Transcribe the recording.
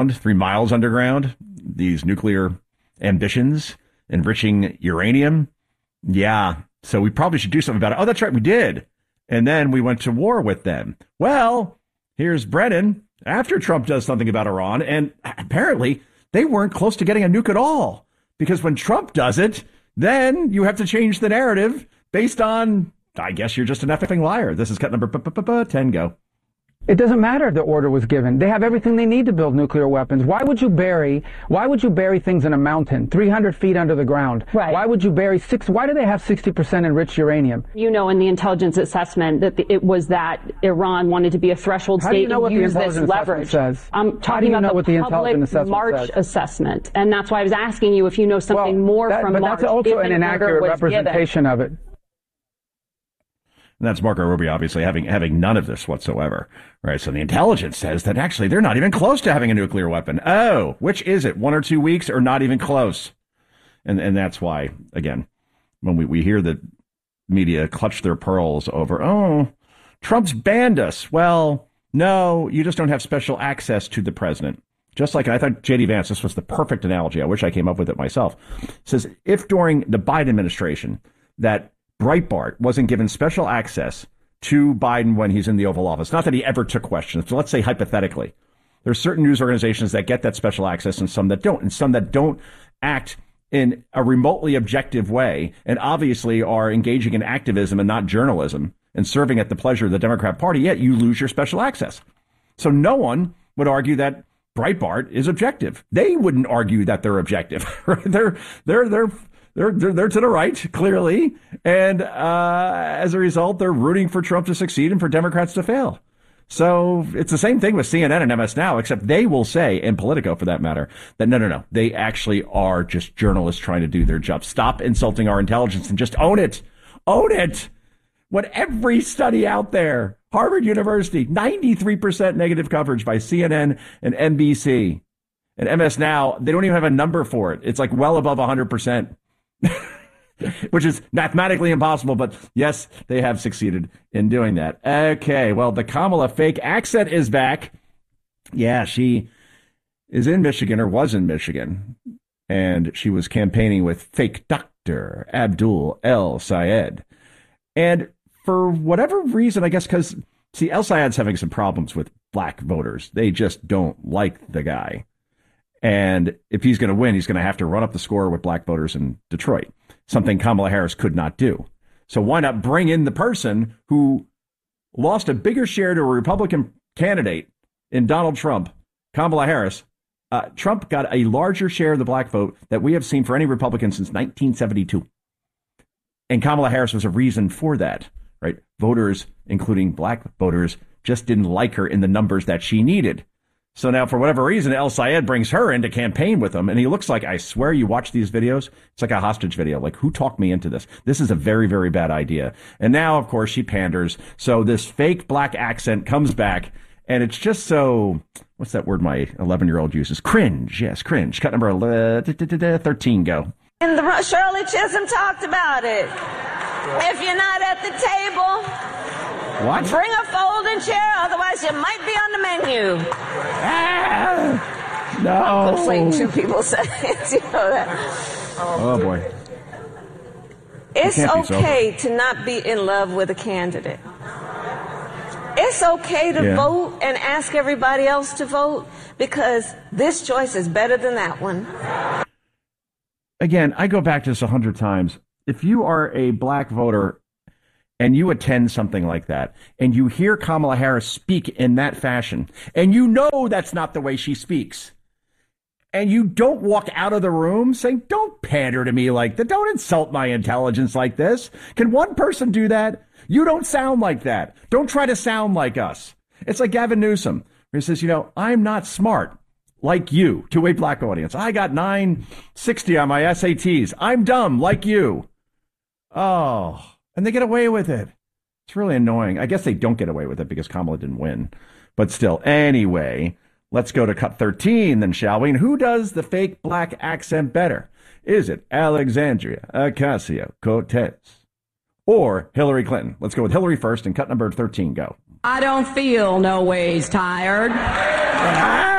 3 miles underground, these nuclear ambitions, enriching uranium. Yeah, so we probably should do something about it. Oh, that's right, we did. And then we went to war with them. Well, here's Brennan after Trump does something about Iran, and apparently they weren't close to getting a nuke at all. Because when Trump does it, then you have to change the narrative based on, I guess you're just an effing liar. This is cut number 10, go. It doesn't matter if the order was given. They have everything they need to build nuclear weapons. Why would you bury things in a mountain, 300 feet under the ground? Right. Why would you bury why do they have 60% enriched uranium? You know, in the intelligence assessment that it was that Iran wanted to be a threshold state and use this leverage. Says? I'm talking about the public March assessment. And that's why I was asking you if you know something more from March. But that's also an inaccurate representation of it. And that's Marco Rubio, obviously, having none of this whatsoever. Right. So the intelligence says that actually they're not even close to having a nuclear weapon. Oh, which is it? 1 or 2 weeks or not even close? And that's why, again, when we hear the media clutch their pearls over, oh, Trump's banned us. Well, no, you just don't have special access to the president. Just like I thought J.D. Vance, this was the perfect analogy. I wish I came up with it myself. Says if during the Biden administration that Breitbart wasn't given special access to Biden when he's in the Oval Office. Not that he ever took questions. So let's say hypothetically, there's certain news organizations that get that special access and some that don't, and some that don't act in a remotely objective way and obviously are engaging in activism and not journalism and serving at the pleasure of the Democrat Party, yet you lose your special access. So no one would argue that Breitbart is objective. They wouldn't argue that they're objective. They're to the right, clearly. And as a result, they're rooting for Trump to succeed and for Democrats to fail. So it's the same thing with CNN and MS Now, except they will say, and Politico for that matter, that no, they actually are just journalists trying to do their job. Stop insulting our intelligence and just own it. Own it. What every study out there, Harvard University, 93% negative coverage by CNN and NBC. And MS Now, they don't even have a number for it. It's like well above 100%. Which is mathematically impossible, but yes, they have succeeded in doing that. Okay, well, the Kamala fake accent is back. Yeah, she is in Michigan, or was in Michigan, and she was campaigning with fake Dr. Abdul El-Sayed. And for whatever reason, I guess because, see, El-Sayed's having some problems with black voters. They just don't like the guy. And if he's going to win, he's going to have to run up the score with black voters in Detroit, something Kamala Harris could not do. So why not bring in the person who lost a bigger share to a Republican candidate in Donald Trump, Kamala Harris? Trump got a larger share of the black vote that we have seen for any Republican since 1972. And Kamala Harris was a reason for that, right? Voters, including black voters, just didn't like her in the numbers that she needed. So now, for whatever reason, El-Sayed brings her in to campaign with him. And he looks like, I swear you watch these videos, it's like a hostage video. Like, who talked me into this? This is a very, very bad idea. And now, of course, she panders. So this fake black accent comes back. And it's just so, what's that word my 11-year-old uses? Cringe. Yes, cringe. Cut number 13, go. And Shirley Chisholm talked about it. If you're not at the table... What? Bring a folding chair, otherwise you might be on the menu. No. Looks like two people said it. You know that. Oh, boy. It's okay to not be in love with a candidate. It's okay to vote and ask everybody else to vote because this choice is better than that one. Again, I go back to this 100 times. If you are a black voter and you attend something like that, and you hear Kamala Harris speak in that fashion, and you know that's not the way she speaks, and you don't walk out of the room saying, don't pander to me like that, don't insult my intelligence like this. Can one person do that? You don't sound like that. Don't try to sound like us. It's like Gavin Newsom, where he says, I'm not smart like you, to a black audience. I got 960 on my SATs. I'm dumb like you. Oh. And they get away with it. It's really annoying. I guess they don't get away with it because Kamala didn't win. But still, anyway, let's go to cut 13 then, shall we? And who does the fake black accent better? Is it Alexandria Ocasio-Cortez or Hillary Clinton? Let's go with Hillary first and cut number 13, go. I don't feel no ways tired.